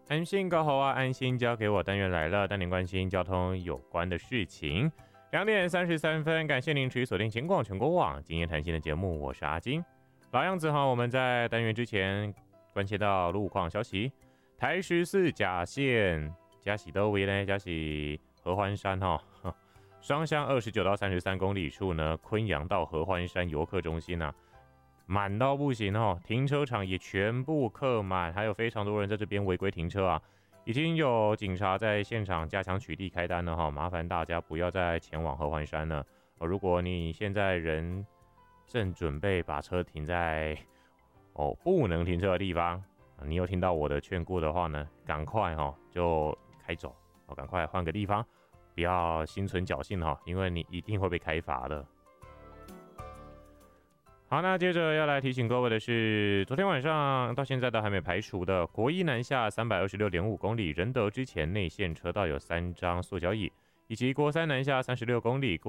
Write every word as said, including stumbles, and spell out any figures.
安心搞好啊，安心交给我。单元来了，带您关心交通有关的事情。两点三十三分，感谢您持续锁定全广全国网今夜谈心的节目，我是阿金。老样子哈，我们在单元之前关切到路况消息。台十四甲线嘉喜都围呢，嘉喜合欢山哈，双向二十九到三十三公里处呢，昆阳到合欢山游客中心啊，满到不行哦，停车场也全部客满，还有非常多人在这边违规停车啊。已经有警察在现场加强取缔开单了哈，麻烦大家不要再前往合欢山了。哦，如果你现在人正准备把车停在哦不能停车的地方，你有听到我的劝顾的话呢，赶快哈就开走，哦，赶快换个地方，不要心存侥幸哈，因为你一定会被开罚的。好，那接着要来提醒各位的是，昨天晚上到现在都还没排除的国一南下三百二十六点五公里仁德之前内线车道有三张塑胶椅，以及国三南下三十六公里